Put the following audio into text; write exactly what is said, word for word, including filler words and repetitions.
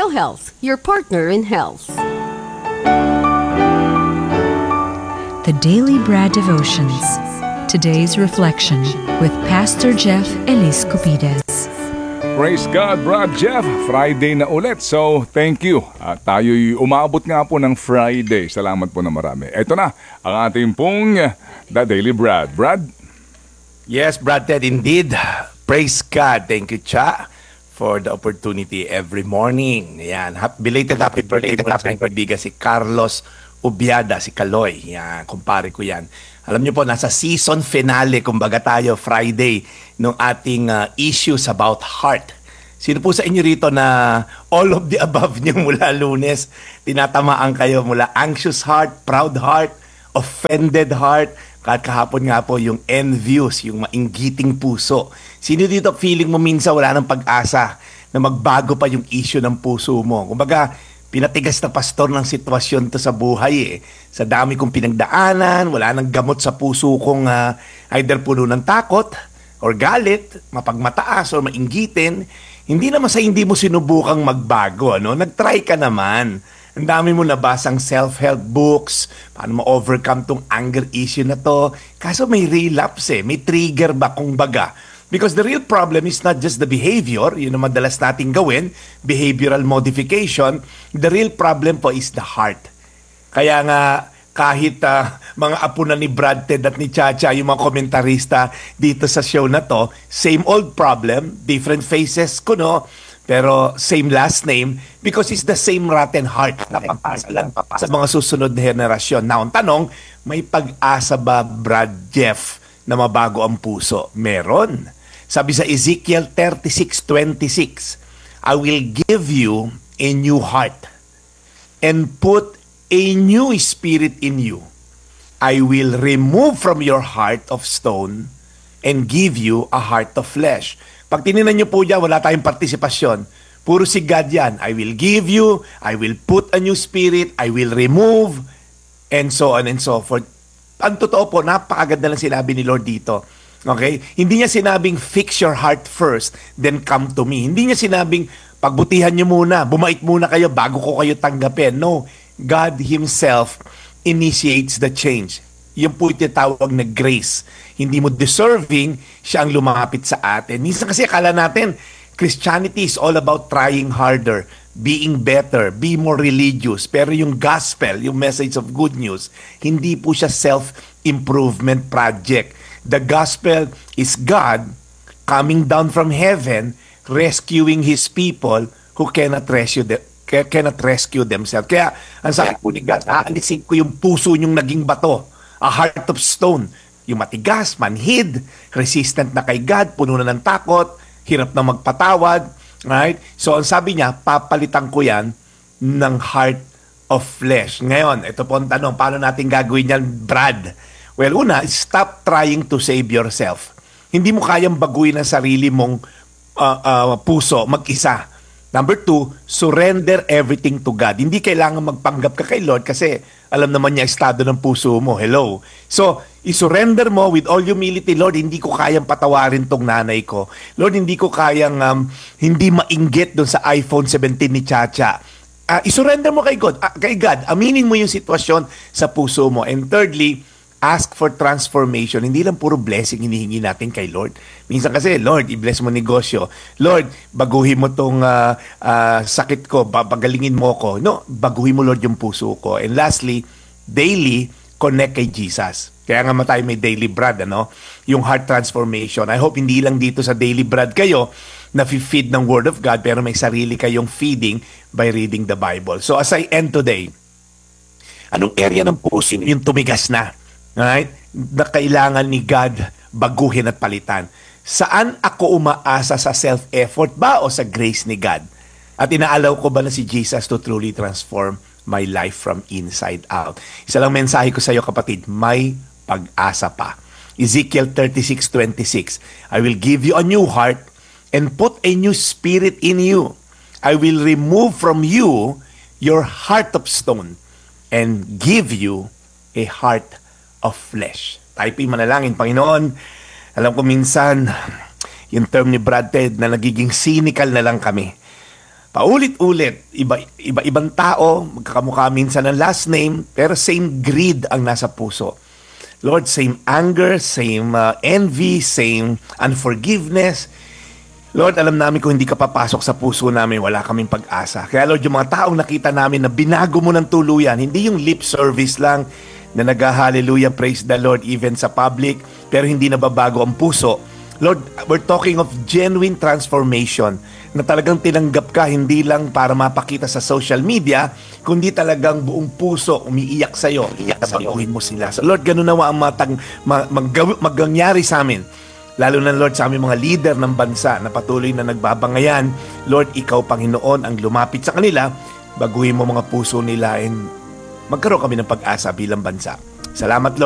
ProHealth, your partner in health. The Daily Bread Devotions. Today's reflection with Pastor Jeff Elis Cupides. Praise God, Brad Jeff. Friday na ulit. So, thank you. At tayo'y umabot nga po ng Friday. Salamat po na marami. Ito na, ang ating pong The Daily Brad. Brad? Yes, Brad Ted, indeed. Praise God. Thank you, Cha, for the opportunity every morning. Yan. Belated happy birthday po sa kaibigan si Carlos Ubiada, si Kaloy. Yan, kumpare ko yan. Alam niyo po, nasa season finale, kumbaga tayo, Friday, nung ating uh, issues about heart. Sino po sa inyo rito na all of the above niyo mula Lunes, tinatamaan kayo mula anxious heart, proud heart, offended heart, kahit kahapon nga po yung envious, yung mainggiting puso. Sino dito feeling mo minsan wala ng pag-asa na magbago pa yung issue ng puso mo? Kumbaga, pinatigas na pastor ng sitwasyon to sa buhay eh. Sa dami kong pinagdaanan, wala nang gamot sa puso kong uh, either puno ng takot or galit, mapagmataas or mainggitin. Hindi naman sa hindi mo sinubukang magbago, ano? Nag-try ka naman. Ang dami mo nabasang self-help books, paano ma-overcome tong anger issue na to. Kaso may relapse eh, may trigger ba kung baga. Because the real problem is not just the behavior, yun ang madalas nating gawin, behavioral modification. The real problem po is the heart. Kaya nga, kahit uh, mga apo na ni Brad Ted at ni Chacha, yung mga komentarista dito sa show na to, same old problem, different faces ko, no? Pero same last name because it's the same rotten heart na papasa lang sa mga susunod na henerasyon. Now, ang tanong, may pag-asa ba, Brad Jeff, na mabago ang puso? Meron. Sabi sa Ezekiel thirty-six twenty-six, I will give you a new heart and put a new spirit in you. I will remove from your heart of stone and give you a heart of flesh. Pag tininan niyo po dyan, wala tayong partisipasyon. Puro si God yan. I will give you, I will put a new spirit, I will remove, and so on and so forth. Ang totoo po, napakaganda lang sinabi ni Lord dito. Okay? Hindi niya sinabing, fix your heart first, then come to me. Hindi niya sinabing, pagbutihan niyo muna, bumait muna kayo bago ko kayo tanggapin. No. God Himself initiates the change. Yung po itawag na grace. Hindi mo deserving, siya ang lumapit sa atin. Minsan kasi akala natin, Christianity is all about trying harder, being better, be more religious. Pero yung gospel, yung message of good news, hindi po siya self-improvement project. The gospel is God coming down from heaven, rescuing His people who cannot rescue them. cannot rescue themselves. Kaya, ang sabi po ni God, aalisin ko yung puso nyong naging bato, a heart of stone, yung matigas, manhid, resistant na kay God, puno na ng takot, hirap na magpatawad, right? So, ang sabi niya, papalitan ko yan ng heart of flesh. Ngayon, ito po ang tanong, paano natin gagawin yan, Brad? Well, una, stop trying to save yourself. Hindi mo kayang baguhin ang sarili mong uh, uh, puso, mag-isa. Number two, surrender everything to God. Hindi kailangan magpanggap ka kay Lord kasi alam naman niya estado ng puso mo. Hello. So, isurrender mo with all humility, Lord, hindi ko kayang patawarin tong nanay ko. Lord, hindi ko kayang um, hindi mainggit doon sa iPhone seventeen ni Chacha. Uh, isurrender mo kay God. Uh, kay God. Aminin mo yung sitwasyon sa puso mo. And thirdly, ask for transformation. Hindi lang puro blessing hinihingi natin kay Lord. Minsan kasi, Lord, i-bless mo negosyo. Lord, baguhin mo tong uh, uh, sakit ko, pagalingin mo ko. No, baguhin mo, Lord, yung puso ko. And lastly, daily, connect kay Jesus. Kaya nga tayo may daily bread, ano? Yung heart transformation. I hope hindi lang dito sa daily bread kayo na feed ng Word of God, pero may sarili kayong feeding by reading the Bible. So as I end today, anong area ng puso yung tumigas na? Right? Na kailangan ni God baguhin at palitan. Saan ako umaasa, sa self-effort ba o sa grace ni God? At inaalaw ko ba na si Jesus to truly transform my life from inside out? Isa lang mensahe ko sa iyo, kapatid, may pag-asa pa. Ezekiel thirty-six twenty-six, I will give you a new heart and put a new spirit in you. I will remove from you your heart of stone and give you a heart of flesh. Tayo po'y manalangin. Panginoon, alam ko minsan, yung term ni Brad Ted na nagiging cynical na lang kami. paulit-ulit, iba, iba-ibang tao, magkakamukha minsan ng last name, pero same greed ang nasa puso. Lord, same anger, same uh, envy, same unforgiveness. Lord, alam namin kung hindi ka papasok sa puso namin, wala kaming pag-asa. Kaya Lord, yung mga taong nakita namin na binago mo ng tuluyan, hindi yung lip service lang na nag-hallelujah, praise the Lord, even sa public, pero hindi nababago ang puso. Lord, we're talking of genuine transformation na talagang tinanggap ka hindi lang para mapakita sa social media, kundi talagang buong puso umiiyak sa'yo. Iyak sa baguhin mo sila. So Lord, ganun nawa ang matang, mag, mag, magangyari sa amin. Lalo na Lord sa aming mga leader ng bansa na patuloy na nagbabangayan. Lord, ikaw Panginoon ang lumapit sa kanila, baguhin mo mga puso nila and magkaroon kami ng pag-asa bilang bansa. Salamat Lord.